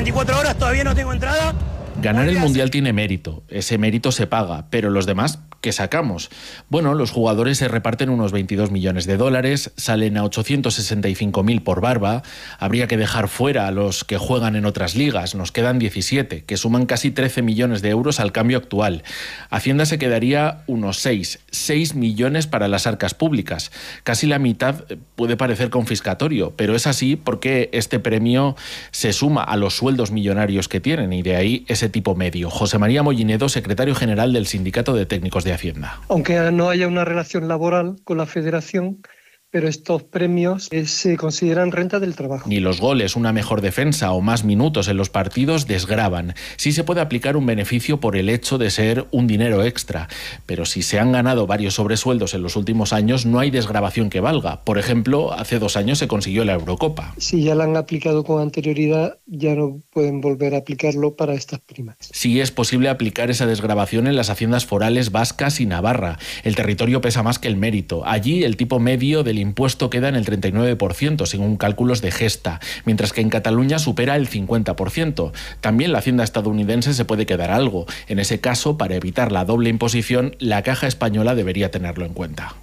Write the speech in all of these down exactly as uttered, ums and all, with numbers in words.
veinticuatro horas, todavía no tengo entrada. Ganar el Mundial tiene mérito, ese mérito se paga, pero los demás, ¿qué sacamos? Bueno, los jugadores se reparten unos veintidós millones de dólares, salen a ochocientos sesenta y cinco mil por barba, habría que dejar fuera a los que juegan en otras ligas, nos quedan diecisiete, que suman casi trece millones de euros al cambio actual. Hacienda se quedaría unos seis, seis millones para las arcas públicas. Casi la mitad puede parecer confiscatorio, pero es así porque este premio se suma a los sueldos millonarios que tienen y de ahí ese tipo medio. José María Mollinedo, secretario general del Sindicato de Técnicos de Hacienda. Aunque no haya una relación laboral con la federación, pero estos premios eh, se consideran renta del trabajo. Ni los goles, una mejor defensa o más minutos en los partidos desgravan. Sí se puede aplicar un beneficio por el hecho de ser un dinero extra, pero si se han ganado varios sobresueldos en los últimos años, no hay desgravación que valga. Por ejemplo, hace dos años se consiguió la Eurocopa. Si ya la han aplicado con anterioridad, ya no pueden volver a aplicarlo para estas primas. Sí es posible aplicar esa desgravación en las haciendas forales vascas y Navarra. El territorio pesa más que el mérito. Allí el tipo medio del impuesto queda en el treinta y nueve por ciento, según cálculos de Gesta, mientras que en Cataluña supera el cincuenta por ciento. También la hacienda estadounidense se puede quedar algo. En ese caso, para evitar la doble imposición, la Caja Española debería tenerlo en cuenta.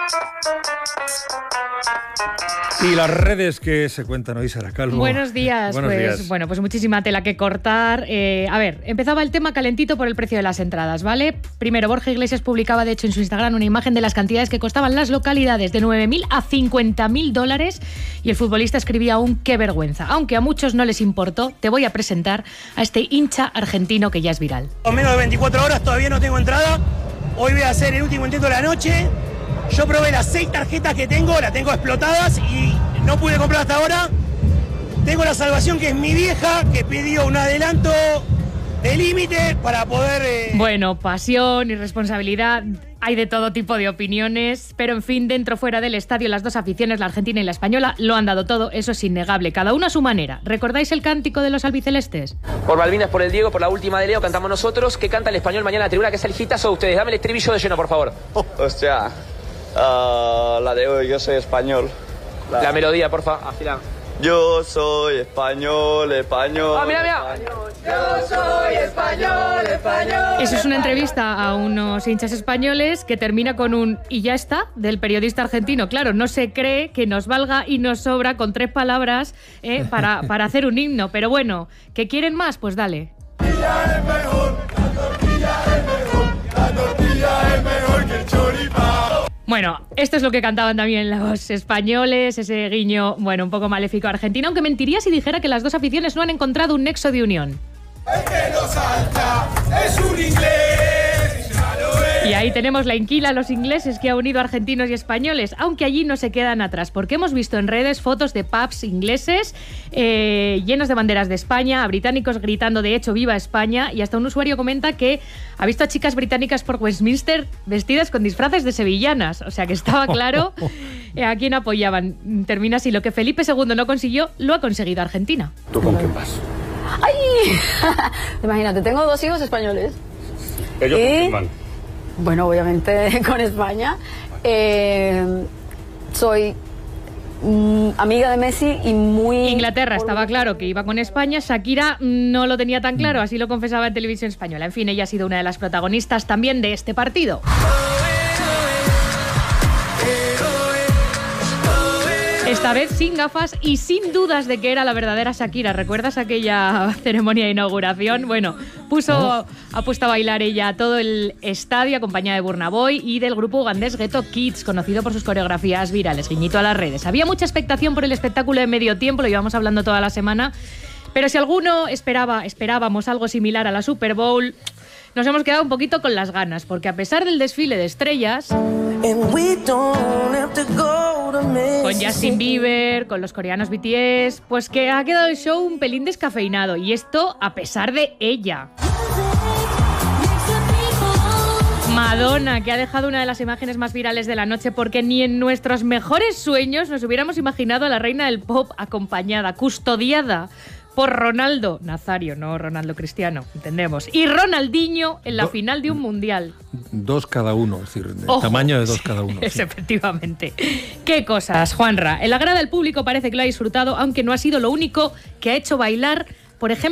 Y las redes que se cuentan hoy, Sara Calvo. Buenos días. Buenos pues, días. Bueno, pues muchísima tela que cortar. Eh, a ver, empezaba el tema calentito por el precio de las entradas, ¿vale? Primero, Borja Iglesias publicaba, de hecho, en su Instagram una imagen de las cantidades que costaban las localidades, de nueve mil a cincuenta mil dólares, y el futbolista escribía aún qué vergüenza. Aunque a muchos no les importó, te voy a presentar a este hincha argentino que ya es viral. En menos de veinticuatro horas todavía no tengo entrada. Hoy voy a hacer el último intento de la noche. Yo probé las seis tarjetas que tengo, las tengo explotadas y no pude comprar hasta ahora. Tengo la salvación, que es mi vieja, que pidió un adelanto de límite para poder... Eh... Bueno, pasión y responsabilidad, hay de todo tipo de opiniones, pero en fin, dentro o fuera del estadio, las dos aficiones, la argentina y la española, lo han dado todo, eso es innegable, cada uno a su manera. ¿Recordáis el cántico de los albicelestes? Por Malvinas, por el Diego, por la última de Leo, cantamos nosotros. ¿Qué canta el español mañana en la tribuna? Que es el hitazo de ustedes. Dame el estribillo de lleno, por favor. Oh, hostia, uh, la de hoy, yo soy español. La, la melodía, porfa, afila. Yo soy español, español. Ah, mira, mira. Yo soy español, español. Eso es una entrevista a unos hinchas españoles que termina con un "y ya está" del periodista argentino. Claro, no se cree que nos valga y nos sobra con tres palabras eh, para, para hacer un himno. Pero bueno, ¿que quieren más? Pues dale. La tortilla es mejor, la tortilla es mejor, la tortilla es mejor que el choripán. Bueno, esto es lo que cantaban también los españoles, ese guiño, bueno, un poco maléfico a Argentina, aunque mentiría si dijera que las dos aficiones no han encontrado un nexo de unión. El que lo salta es un inglés, ya lo es. Y ahí tenemos la inquila a los ingleses que ha unido a argentinos y españoles, aunque allí no se quedan atrás, porque hemos visto en redes fotos de pubs ingleses eh, llenos de banderas de España, a británicos gritando de hecho "viva España", y hasta un usuario comenta que ha visto a chicas británicas por Westminster vestidas con disfraces de sevillanas, o sea que estaba claro eh, a quién apoyaban. Termina así: lo que Felipe segundo no consiguió, lo ha conseguido Argentina. ¿Tú con quién vas? ¡Ay! Imagínate, tengo dos hijos españoles. ¿Ellos y... con quién van? Bueno, obviamente con España. Eh, soy mm, amiga de Messi y muy... Inglaterra estaba claro que iba con España, Shakira no lo tenía tan claro, así lo confesaba en televisión española. En fin, ella ha sido una de las protagonistas también de este partido. Esta vez sin gafas y sin dudas de que era la verdadera Shakira. ¿Recuerdas aquella ceremonia de inauguración? Bueno, puso, ha puesto a bailar ella a todo el estadio, acompañada de Burna Boy y del grupo ugandés Ghetto Kids, conocido por sus coreografías virales. Guiñito a las redes. Había mucha expectación por el espectáculo de medio tiempo, lo llevamos hablando toda la semana. Pero si alguno esperaba, esperábamos algo similar a la Super Bowl, nos hemos quedado un poquito con las ganas, porque a pesar del desfile de estrellas, con Justin Bieber, con los coreanos B T S, pues que ha quedado el show un pelín descafeinado, y esto a pesar de ella. Madonna, que ha dejado una de las imágenes más virales de la noche, porque ni en nuestros mejores sueños nos hubiéramos imaginado a la reina del pop acompañada, custodiada por Ronaldo Nazario, no Ronaldo Cristiano, entendemos, y Ronaldinho en la Do, final de un mundial. Dos cada uno, es decir, el Ojo, tamaño de dos cada uno. Es sí. Efectivamente. Qué cosas, Juanra. En la grada del público parece que lo ha disfrutado, aunque no ha sido lo único que ha hecho bailar, por ejemplo,